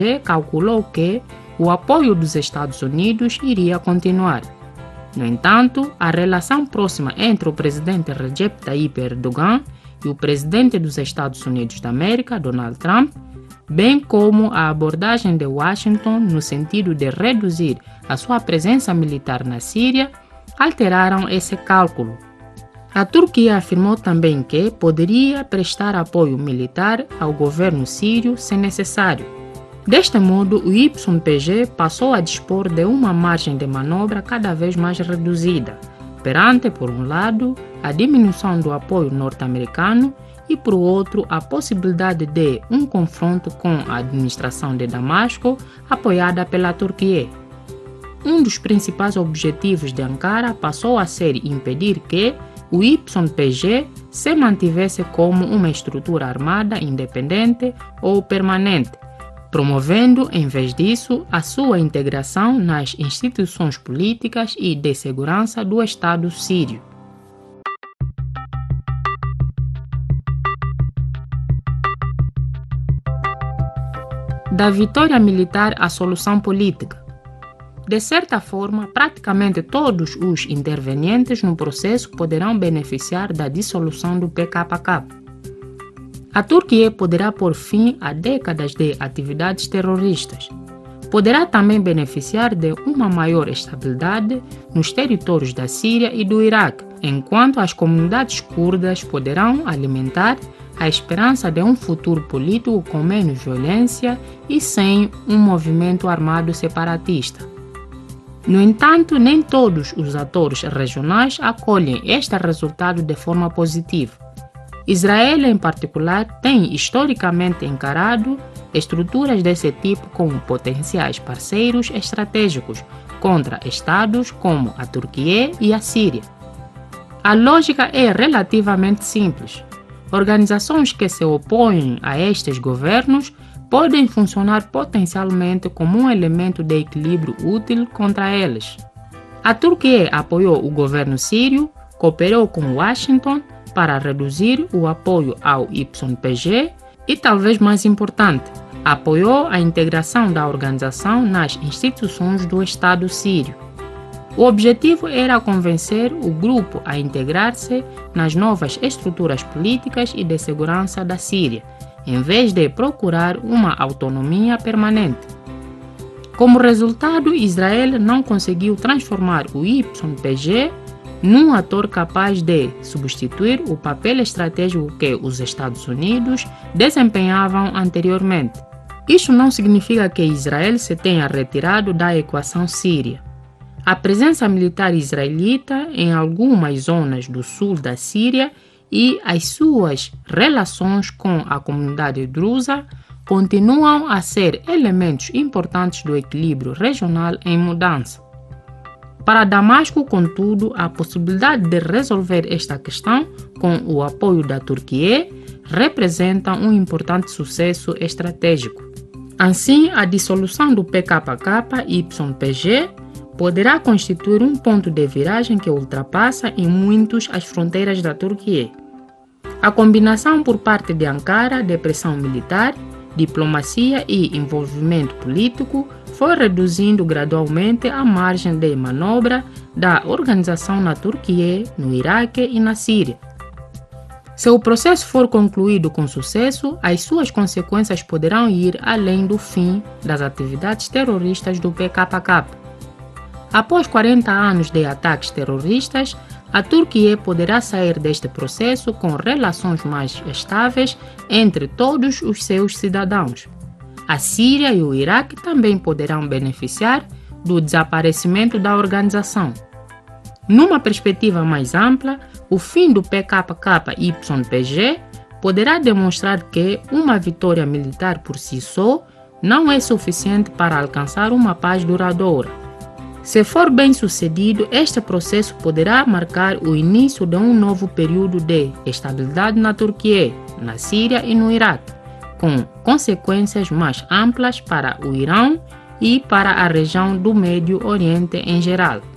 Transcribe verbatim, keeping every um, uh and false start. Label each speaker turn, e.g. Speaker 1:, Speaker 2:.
Speaker 1: calculou que o apoio dos Estados Unidos iria continuar. No entanto, a relação próxima entre o presidente Recep Tayyip Erdogan e o presidente dos Estados Unidos da América, Donald Trump, bem como a abordagem de Washington no sentido de reduzir a sua presença militar na Síria, alteraram esse cálculo. A Turquia afirmou também que poderia prestar apoio militar ao governo sírio se necessário. Deste modo, o Y P G passou a dispor de uma margem de manobra cada vez mais reduzida, perante, por um lado, a diminuição do apoio norte-americano e, por outro, a possibilidade de um confronto com a administração de Damasco, apoiada pela Turquia. Um dos principais objetivos de Ankara passou a ser impedir que o Y P G se mantivesse como uma estrutura armada independente ou permanente, promovendo, em vez disso, a sua integração nas instituições políticas e de segurança do Estado sírio. Da vitória militar à solução política. De certa forma, praticamente todos os intervenientes no processo poderão beneficiar da dissolução do P K K. A Turquia poderá pôr fim a décadas de atividades terroristas. Poderá também beneficiar de uma maior estabilidade nos territórios da Síria e do Iraque, enquanto as comunidades curdas poderão alimentar a esperança de um futuro político com menos violência e sem um movimento armado separatista. No entanto, nem todos os atores regionais acolhem este resultado de forma positiva. Israel, em particular, tem historicamente encarado estruturas desse tipo como potenciais parceiros estratégicos contra estados como a Turquia e a Síria. A lógica é relativamente simples. Organizações que se opõem a estes governos podem funcionar potencialmente como um elemento de equilíbrio útil contra eles. A Turquia apoiou o governo sírio, cooperou com Washington para reduzir o apoio ao Y P G e, talvez mais importante, apoiou a integração da organização nas instituições do Estado sírio. O objetivo era convencer o grupo a integrar-se nas novas estruturas políticas e de segurança da Síria, em vez de procurar uma autonomia permanente. Como resultado, Israel não conseguiu transformar o Y P G num ator capaz de substituir o papel estratégico que os Estados Unidos desempenhavam anteriormente. Isso não significa que Israel se tenha retirado da equação síria. A presença militar israelita em algumas zonas do sul da Síria e as suas relações com a comunidade drusa continuam a ser elementos importantes do equilíbrio regional em mudança. Para Damasco, contudo, a possibilidade de resolver esta questão com o apoio da Turquia representa um importante sucesso estratégico. Assim, a dissolução do P K K e Y P G poderá constituir um ponto de viragem que ultrapassa em muitos as fronteiras da Turquia. A combinação por parte de Ankara de pressão militar, diplomacia e envolvimento político foi reduzindo gradualmente a margem de manobra da organização na Turquia, no Iraque e na Síria. Se o processo for concluído com sucesso, as suas consequências poderão ir além do fim das atividades terroristas do P K K. Após quarenta anos de ataques terroristas, a Turquia poderá sair deste processo com relações mais estáveis entre todos os seus cidadãos. A Síria e o Iraque também poderão beneficiar do desaparecimento da organização. Numa perspectiva mais ampla, o fim do P K K e Y P G poderá demonstrar que uma vitória militar por si só não é suficiente para alcançar uma paz duradoura. Se for bem sucedido, este processo poderá marcar o início de um novo período de estabilidade na Turquia, na Síria e no Iraque, com consequências mais amplas para o Irão e para a região do Médio Oriente em geral.